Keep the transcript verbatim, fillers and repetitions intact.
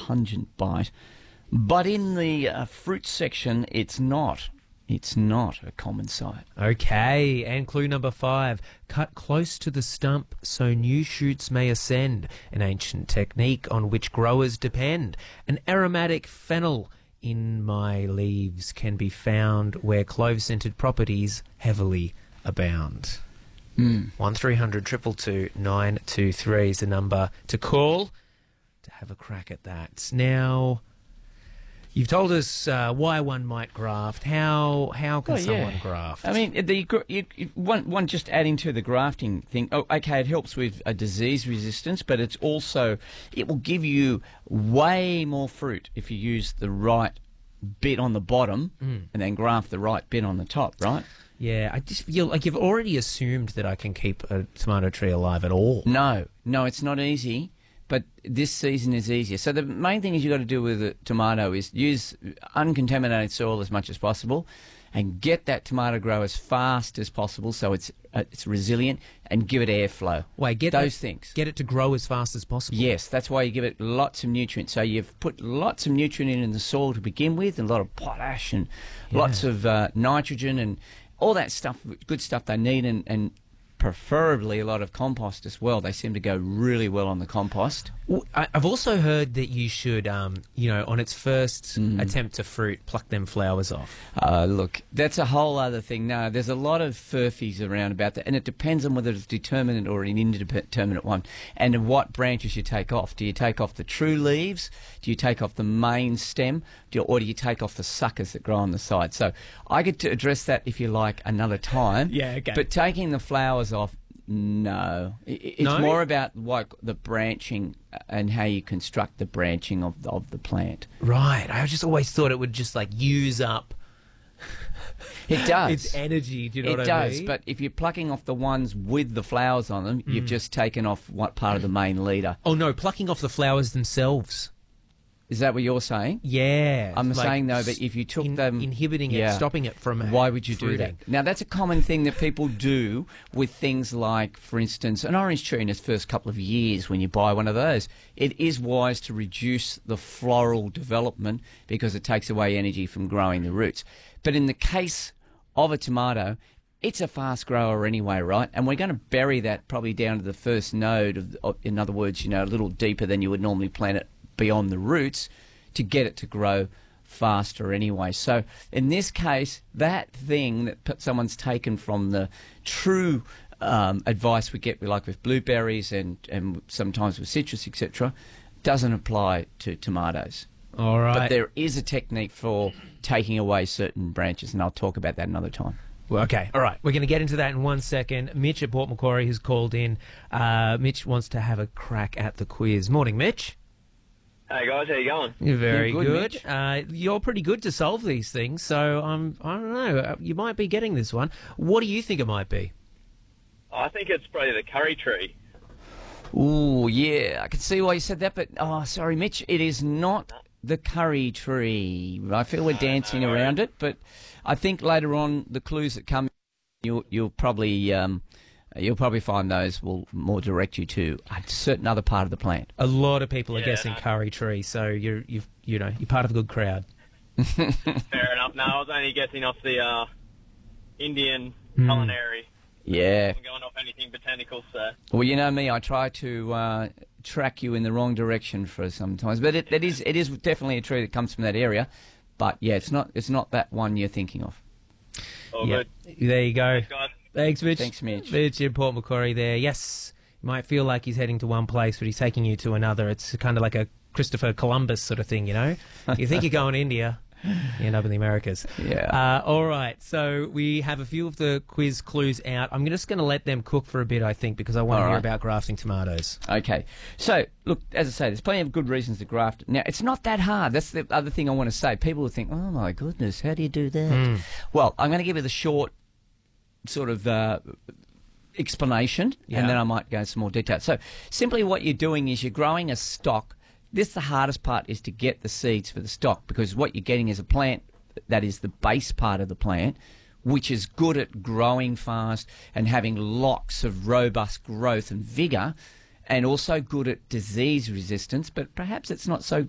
pungent bite. But in the uh, fruit section, it's not. It's not a common sight. Okay, and clue number five. Cut close to the stump so new shoots may ascend. An ancient technique on which growers depend. An aromatic fennel in my leaves can be found where clove-scented properties heavily abound. Mm. one three hundred two two two nine two three is the number to call to have a crack at that. Now, you've told us uh, why one might graft. How how can Oh, yeah. someone graft? I mean, the gr- you, you, one, one just adding to the grafting thing. Oh, okay, it helps with a disease resistance, but it's also, it will give you way more fruit if you use the right bit on the bottom Mm. and then graft the right bit on the top, right? Yeah, I just feel like you've already assumed that I can keep a tomato tree alive at all. No, no, it's not easy, but this season is easier. So the main thing is you've got to do with a tomato is use uncontaminated soil as much as possible and get that tomato grow as fast as possible so it's uh, it's resilient, and give it airflow. Wait, get those the- things. Get it to grow as fast as possible. Yes, that's why you give it lots of nutrients. So you've put lots of nutrient in the soil to begin with, and a lot of potash and Yeah. lots of uh, nitrogen and all that stuff, good stuff they need, and, and preferably a lot of compost as well. They seem to go really well on the compost. Well, I- I've also heard that you should, um, you know, on its first Mm. attempt to fruit, pluck them flowers off. Uh, look, that's a whole other thing. No, there's a lot of furphies around about that, and it depends on whether it's determinate or an indeterminate one, and what branches you take off. Do you take off the true leaves? Do you take off the main stem? Do you, or do you take off the suckers that grow on the side? So I get to address that, if you like, another time. Yeah, okay. But taking the flowers off, no. I- I- It's No? more about like the branching and how you construct the branching of the, of the plant. Right. I just always thought it would just like use up It does. its energy. Do you know It what I does, mean? but if you're plucking off the ones with the flowers on them, Mm. you've just taken off what part of the main leader. Oh no, plucking off the flowers themselves. Is that what you're saying? Yeah. I'm like saying, though, that if you took in- them... inhibiting it, Yeah. stopping it from Why would you do fruiting. that? Now, that's a common thing that people do with things like, for instance, an orange tree in its first couple of years when you buy one of those. It is wise to reduce the floral development because it takes away energy from growing the roots. But in the case of a tomato, it's a fast grower anyway, right? And we're going to bury that probably down to the first node, of, of, in other words, you know, a little deeper than you would normally plant it beyond the roots, to get it to grow faster anyway. So in this case, that thing that p- someone's taken from the true um, advice we get, like with blueberries and, and sometimes with citrus, et cetera, doesn't apply to tomatoes. All right. But there is a technique for taking away certain branches, and I'll talk about that another time. Well, okay, all right. We're going to get into that in one second. Mitch at Port Macquarie has called in. Uh, Mitch wants to have a crack at the quiz. Morning, Mitch. Hey guys, how you going? You're very You're good, good. Uh, you're pretty good to solve these things, so um, I don't know. Uh, You might be getting this one. What do you think it might be? I think it's probably the curry tree. Ooh, yeah, I can see why you said that, but, oh, sorry, Mitch, it is not the curry tree. I feel we're dancing no. around it, but I think later on the clues that come, you'll, you'll probably... Um, You'll probably find those will more direct you to a certain other part of the plant. A lot of people are Yeah, guessing no. curry tree, so you're you've you know you're part of a good crowd. Fair enough. No, I was only guessing off the uh, Indian Hmm. culinary. Yeah. I'm going off anything botanical, so... Well, you know me, I try to uh, track you in the wrong direction for sometimes, but it, it is it is definitely a tree that comes from that area. But yeah, it's not it's not that one you're thinking of. All Yeah. good. There you go. Thanks, guys. Thanks, Mitch. Thanks, Mitch. Mitch in Port Macquarie there. Yes, you might feel like he's heading to one place, but he's taking you to another. It's kind of like a Christopher Columbus sort of thing, you know? You think you're going to India, you end up in the Americas. Yeah. Uh, all right, so we have a few of the quiz clues out. I'm just going to let them cook for a bit, I think, because I want to All hear right. about grafting tomatoes. Okay. So, look, as I say, there's plenty of good reasons to graft. Now, it's not that hard. That's the other thing I want to say. People will think, oh, my goodness, how do you do that? Hmm. Well, I'm going to give you the short sort of uh, explanation, Yeah. and then I might go into some more detail. So, simply what you're doing is you're growing a stock. This, the hardest part, is to get the seeds for the stock, because what you're getting is a plant that is the base part of the plant, which is good at growing fast and having lots of robust growth and vigour, and also good at disease resistance, but perhaps it's not so